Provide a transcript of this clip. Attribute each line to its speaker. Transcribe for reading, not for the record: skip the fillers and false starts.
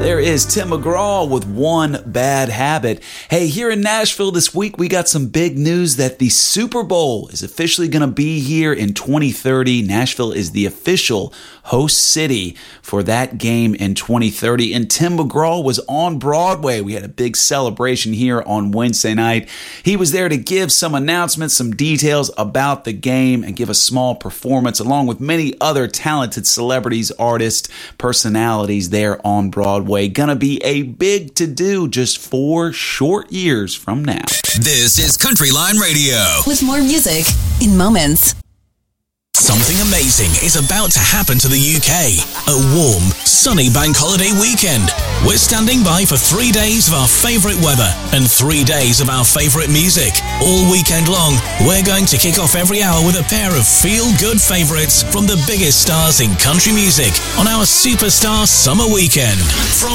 Speaker 1: There is Tim McGraw with One Bad Habit. Hey, here in Nashville this week, we got some big news that the Super Bowl is officially going to be here in 2030. Nashville is the official host city for that game in 2030. And Tim McGraw was on Broadway. We had a big celebration here on Wednesday night. He was there to give some announcements, some details about the game, and give a small performance along with many other talented celebrities, artists, personalities there on Broadway. Gonna be a big to-do just 4 short years from now.
Speaker 2: This is Countryline Radio.
Speaker 3: With more music in moments.
Speaker 2: Something amazing is about to happen to the UK. A warm, sunny bank holiday weekend. We're standing by for 3 days of our favourite weather and 3 days of our favourite music. All weekend long, we're going to kick off every hour with a pair of feel-good favourites from the biggest stars in country music on our Superstar Summer Weekend.